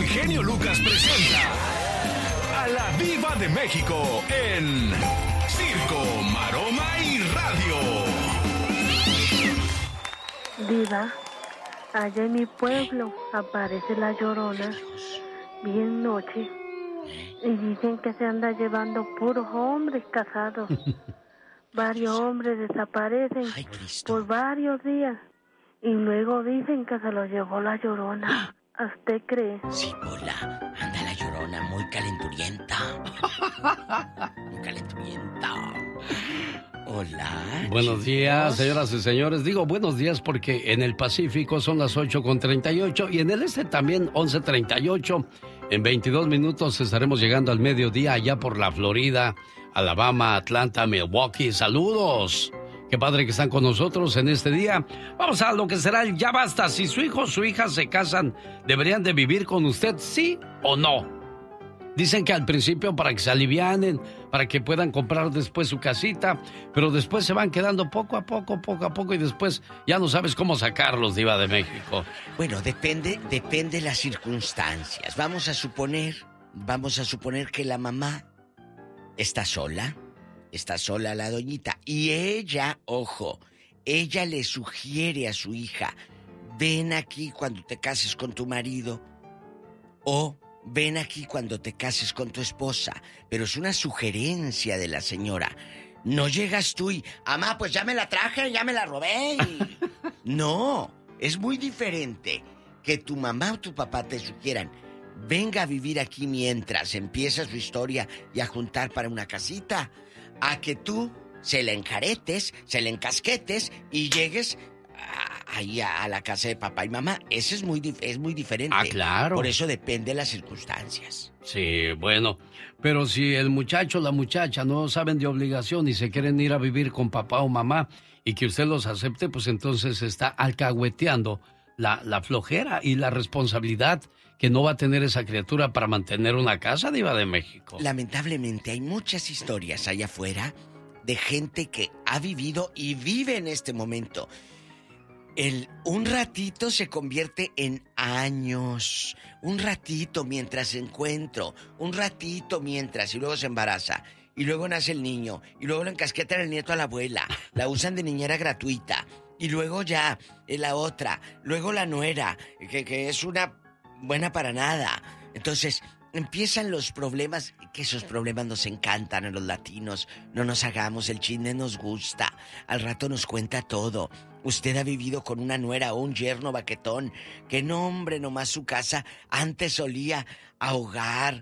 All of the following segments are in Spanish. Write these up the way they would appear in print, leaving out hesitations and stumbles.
genio Lucas presenta a la Diva de México en Circo, Maroma y Radio. Diva, allá en mi pueblo aparece la Llorona, bien noche, y dicen que se anda llevando puros hombres casados. Varios hombres desaparecen por varios días y luego dicen que se los llevó la Llorona. ¿Usted cree? Sí, Pola, anda la Llorona muy calenturienta. Muy calenturienta. Hola. Buenos días, señoras y señores. Digo buenos días porque en el Pacífico son las 8:38 y en el este también 11:38. En 22 minutos estaremos llegando al mediodía allá por la Florida, Alabama, Atlanta, Milwaukee. ¡Saludos! Qué padre que están con nosotros en este día. Vamos a lo que será el ya basta. Si su hijo o su hija se casan, ¿deberían de vivir con usted, sí o no? Dicen que al principio para que se alivianen, para que puedan comprar después su casita, pero después se van quedando poco a poco y después ya no sabes cómo sacarlos, Diva de México. Bueno, depende de las circunstancias. Vamos a suponer que la mamá está sola la doñita, y ella, ojo, ella le sugiere a su hija, ven aquí cuando te cases con tu marido, o ven aquí cuando te cases con tu esposa, pero es una sugerencia de la señora. No llegas tú y, amá, pues ya me la traje, ya me la robé. No, es muy diferente que tu mamá o tu papá te sugieran, venga a vivir aquí mientras empieza su historia y a juntar para una casita, a que tú se la encaretes, se la encasquetes y llegues ahí a la casa de papá y mamá. Eso es muy diferente. Ah, claro. Por eso depende de las circunstancias. Sí, bueno, pero si el muchacho o la muchacha no saben de obligación y se quieren ir a vivir con papá o mamá y que usted los acepte, pues entonces está alcahueteando la flojera y la responsabilidad que no va a tener esa criatura para mantener una casa, Diva de México. Lamentablemente hay muchas historias allá afuera de gente que ha vivido y vive en este momento. Un ratito se convierte en años. Un ratito mientras encuentro. Un ratito mientras. Y luego se embaraza. Y luego nace el niño. Y luego lo encasquetan el nieto a la abuela. La usan de niñera gratuita. Y luego ya la otra. Luego la nuera. Que es una buena para nada. Entonces empiezan los problemas, que esos problemas nos encantan a los latinos. No nos hagamos, el chisme nos gusta. Al rato nos cuenta todo. Usted ha vivido con una nuera o un yerno baquetón, que no, hombre, nomás su casa antes olía a hogar,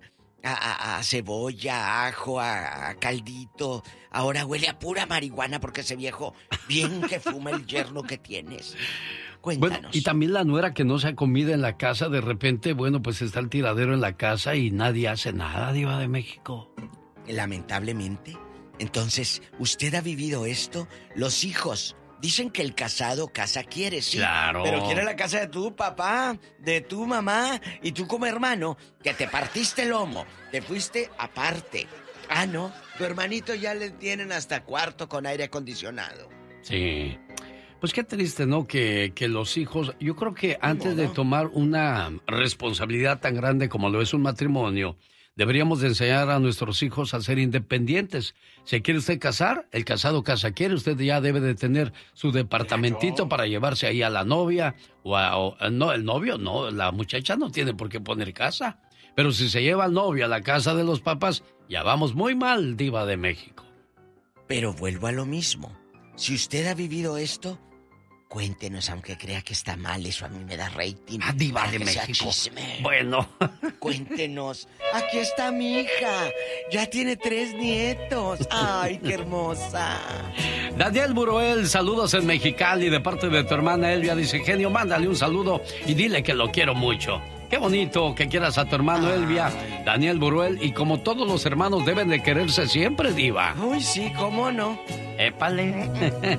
a cebolla, a ajo, a caldito. Ahora huele a pura marihuana porque ese viejo bien que fuma el yerno que tienes. Cuéntanos. Bueno, y también la nuera que no se ha comido en la casa, de repente, bueno, pues está el tiradero en la casa y nadie hace nada, Diva de México. Lamentablemente. Entonces, ¿usted ha vivido esto? Los hijos dicen que el casado casa quiere, sí. Claro. Pero quiere la casa de tu papá, de tu mamá, y tú como hermano, que te partiste el lomo, te fuiste aparte. Ah, no, tu hermanito ya le tienen hasta cuarto con aire acondicionado. Sí. Pues qué triste, ¿no? Que los hijos, yo creo que antes de tomar una responsabilidad tan grande como lo es un matrimonio, deberíamos de enseñar a nuestros hijos a ser independientes. ¿Se quiere usted casar? El casado casa quiere. Usted ya debe de tener su departamentito para llevarse ahí a la novia. No, el novio no, la muchacha no tiene por qué poner casa. Pero si se lleva al novio a la casa de los papás, ya vamos muy mal, Diva de México. Pero vuelvo a lo mismo. Si usted ha vivido esto, cuéntenos, aunque crea que está mal, eso a mí me da rating. Ah, Diva de México. Bueno. Cuéntenos. Aquí está mi hija. Ya tiene 3 nietos. Ay, qué hermosa. Daniel Buruel, saludos en Mexicali de parte de tu hermana Elvia. Dice, genio, mándale un saludo y dile que lo quiero mucho. Qué bonito que quieras a tu hermano Elvia, Daniel Buruel, y como todos los hermanos deben de quererse siempre, Diva. Uy, sí, ¿cómo no? Épale.